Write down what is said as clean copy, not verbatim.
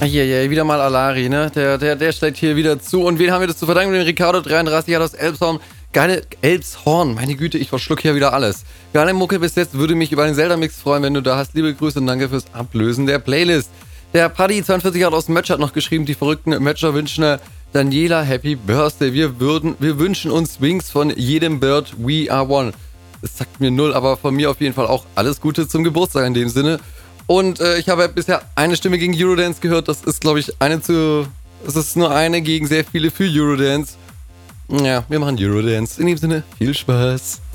Hier, wieder mal Alari, ne? Der steigt hier wieder zu. Und wen haben wir das zu verdanken? Den Ricardo 33 hat aus Elbshorn. Geile Elbshorn, meine Güte, ich verschluck hier wieder alles. Geile Mucke bis jetzt, würde mich über einen Zelda-Mix freuen, wenn du da hast. Liebe Grüße und danke fürs Ablösen der Playlist. Der Paddy 42 hat aus Match hat noch geschrieben, die verrückten Matcher wünschen Daniela Happy Birthday. Wir wünschen uns Wings von jedem Bird, we are one. Das sagt mir null, aber von mir auf jeden Fall auch alles Gute zum Geburtstag in dem Sinne. Und ich habe bisher eine Stimme gegen Eurodance gehört. Das ist, glaube ich, es ist nur eine gegen sehr viele für Eurodance. Ja, wir machen Eurodance. In dem Sinne, viel Spaß.